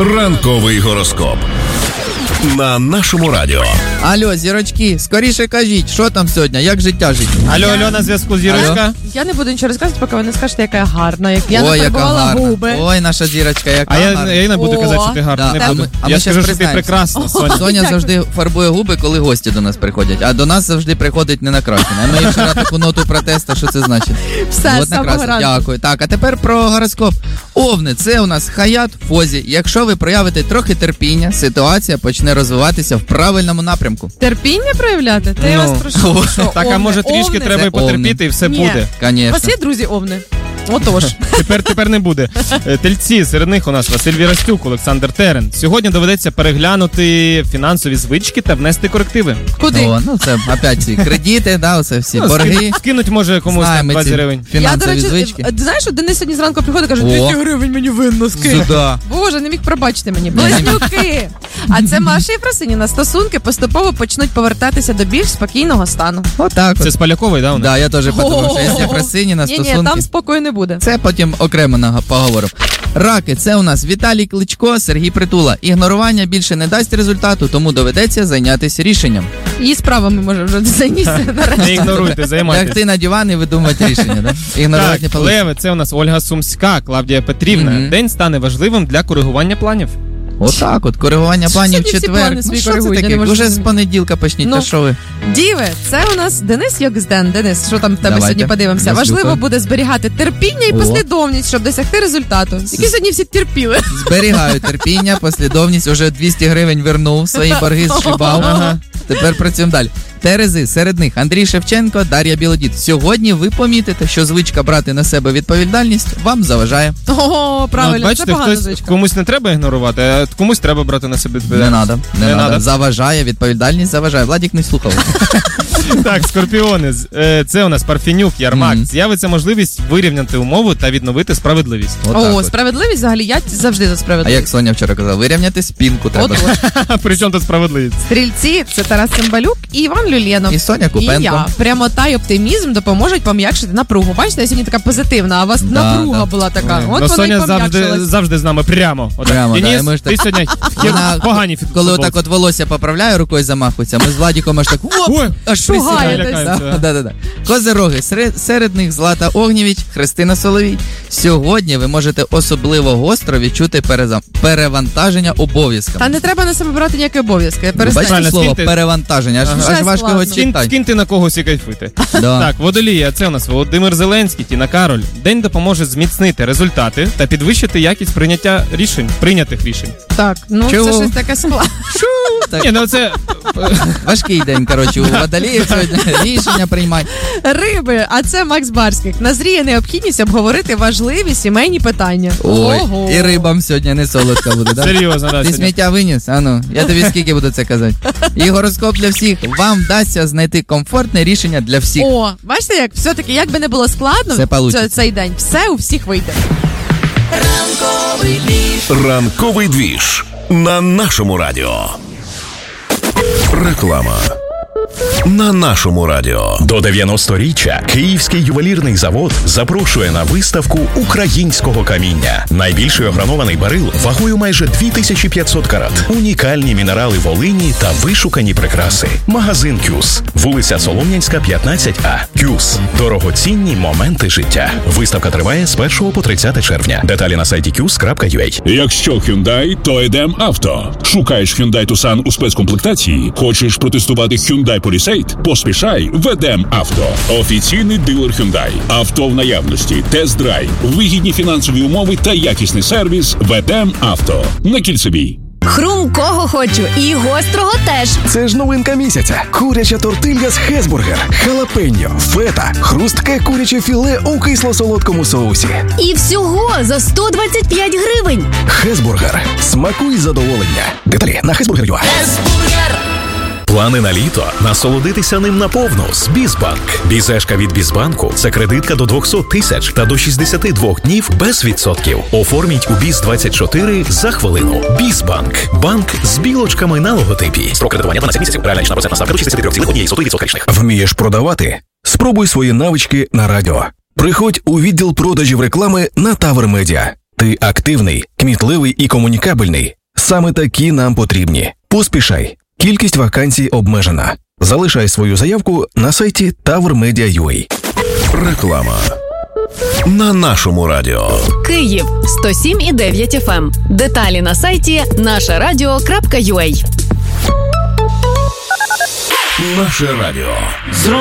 Ранковий гороскоп на нашому радіо. Алло, зірочки, скоріше кажіть, що там сьогодні, як життя жить? Алло, на зв'язку зірочка. Я не буду нічого розказувати, поки ви не скажете, яка я гарна, як я Ой, яка нафарбувала гарна. губи. Ой, наша зірочка, яка гарна. Я не буду казати, що ти гарна. Да, Не буду. а ми Я щас скажу, що ти признаємося. прекрасна, Соня. Соня завжди фарбує губи, коли гості до нас приходять, а до нас завжди приходить не накрашена. А ми вчора таку ноту протесту, що це значить? Все, От з самого накрасила. ранку. Дякую. Так, а тепер про гороскоп. Овни, це у нас хаят в фозі. Якщо ви проявите трохи терпіння, ситуація почне розвиватися в правильному напрямку. Терпіння проявляти? Та я вас прошу. Що, Так, а може овни? трішки треба і Овни. потерпіти, і все Ні. буде. У Конечно. вас є друзі овни? Отож. Тепер не буде. Тельці, серед них у нас Василь Вірастюк, Олександр Терен. Сьогодні доведеться переглянути фінансові звички та внести корективи. Куди? О, ну це опять ці кредити, да, оце всі борги. Скинуть може комусь там Знаємо 20 ці гривень. Я, до фінансові речі, звички. ти знаєш, що Денис сьогодні зранку приходить і каже, О. 200 гривень мені винно скинь. Сюда. Боже, не міг пробачити мені. Близнюки. А це Маша Єфросиніна. Стосунки поступово почнуть повертатися до більш спокійного стану. Отак Це от. з Полякової, да, у нас? Да, я теж подумав, що якщо Фросиніна Ні, стосунки... там спокою не буде. Це потім окремо поговоримо. Раки, це у нас Віталій Кличко, Сергій Притула. Ігнорування більше не дасть результату, тому доведеться зайнятися рішенням. І справами може вже зайнятися Не нарешті. ігноруйте, займайтеся. Лягти на диван і видумати рішення, да? Ігнорувати не Так, вийде. Леви, це у нас Ольга Сумська, Клавдія Петрівна. Мгм. День стане важливим для коригування планів. Отак от, коригування планів в Сьогодні всі четвер. плани свої Ну що це коригують, я таке? не можу Уже з зрозуміти. понеділка почніть, Ну. та що ви? Діви, це у нас Денис Йоксден. Денис, що там в тебе Давайте. сьогодні подивимося? Я Важливо слухаю. буде зберігати терпіння і О. послідовність, щоб досягти результату. Які сьогодні всі терпіли. Зберігаю терпіння, послідовність, уже 200 гривень вернув, свої борги зшибав. Ага. Тепер працюємо далі. Терези, серед них Андрій Шевченко, Дар'я Білодід. Сьогодні ви помітите, що звичка брати на себе відповідальність вам заважає. О, правильно, Ну, бачите, це погана хтось, звичка. комусь не треба ігнорувати, а комусь треба брати на себе Не відповідальність. надо, Не не надо. надо. Заважає, відповідальність заважає. Владік не слухав. Так, Скорпіони, це у нас Парфенюк, Ярмак. Мгм. З'явиться можливість вирівняти умову та відновити справедливість. Отак О, от. справедливість взагалі, я завжди за А справедливість. як Соня вчора казала, вирівняти спинку треба. От. Причому тут справедливість? Стрільці – це Тарас Цимбалюк і Іван Люленов. І Соня І Купенко. я. Прямота й оптимізм допоможуть пом'якшити напругу. Бачите, я сьогодні така позитивна, а у вас Да, напруга да. була така. Ну, От вона й Соня пом'якшилась. завжди з нами прямо. Отак. Прямо, да, Денис, і ми ж ти так- сьогодні Вона, погані коли отак от волосся поправляє, рукою замахується, ми з Владіком аж так оп, Ой, аж шугає присідає. десь. Да. Козироги, серед них Злата Огнєвіч, Христина Соловій. Сьогодні ви можете особливо гостро відчути перевантаження обов'язками. Та не треба на себе брати ніякі обов'язки. Бачите Перестань. Правильно, слово скиньте. перевантаження, аж Вже важко його складно. читати. Скиньте на когось і кайфуйте. Да. Так, Водолія, це у нас Володимир Зеленський, Тіна Кароль. День допоможе зміцнити результати та підвищити якість прийнятих рішень. Так, ну Чого? це щось таке складне. Так. Ні, ну це Важкий день, коротше, у Водоліїв сьогодні рішення приймати. Риби, а це Макс Барських. Назріє необхідність обговорити важливі сімейні питання. Ой, Ого. і рибам сьогодні не солодко буде, да? серйозно, да, Ти сьогодні. сміття виніс? А ну, я тобі скільки буду це казати. І гороскоп для всіх. Вам вдасться знайти комфортне рішення для всіх. О, бачите, як все-таки, як би не було складно Все получиться. цей день, все у всіх вийде. Ранковий двіж на нашому радіо. Реклама. На нашому радіо. До 90-річчя Київський ювелірний завод запрошує на виставку українського каміння. Найбільший огранований барил вагою майже 2500 карат. Унікальні мінерали Волині та вишукані прикраси. Магазин «Кюс». Вулиця Солом'янська, 15А. «Кюс». Дорогоцінні моменти життя. Виставка триває з 1 по 30 червня. Деталі на сайті kyus.ua. Якщо Hyundai, то йдем авто. Шукаєш Hyundai Tucson у спецкомплектації? Хочеш протестувати Hyundai Palisade? Поспішай, ведем авто. Офіційний дилер Hyundai. Авто в наявності, тест-драйв, вигідні фінансові умови та якісний сервіс. Ведем авто. На Кільцевій. Хрумкого хочу і гострого теж. Це ж новинка місяця. Куряча тортилья з Хесбургер, халапеньо, фета, хрустке куряче філе у кисло-солодкому соусі. І всього за 125 гривень. Хесбургер. Смакуй задоволення. Деталі на Хесбургер.ua. Плани на літо – насолодитися ним наповну з Бізбанк. Бізешка від Бізбанку – це кредитка до 200 тисяч та до 62 днів без відсотків. Оформіть у Біз-24 за хвилину. Бізбанк. Банк з білочками на логотипі. Строк кредитування 12 місяців. Реальна річна процентна ставка до 63,1% річних. Вмієш продавати? Спробуй свої навички на радіо. Приходь у відділ продажів реклами на Тавер Медіа. Ти активний, кмітливий і комунікабельний. Саме такі нам потрібні. Поспішай. Кількість вакансій обмежена. Залишай свою заявку на сайті TowerMedia.ua. Реклама. На нашому радіо. Київ 107,9 FM. Деталі на сайті нашарадіо.ua. Наше радіо.